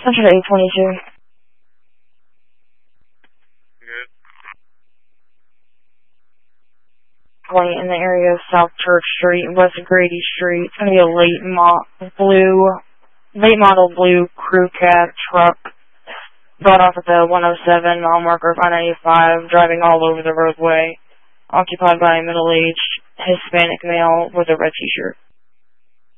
Central 822. Good. Point in the area of South Church Street, West Grady Street. It's going to be a late model blue crew cab truck brought off at the 107 mile marker of I-95, driving all over the roadway, occupied by a middle-aged Hispanic male with a red t-shirt.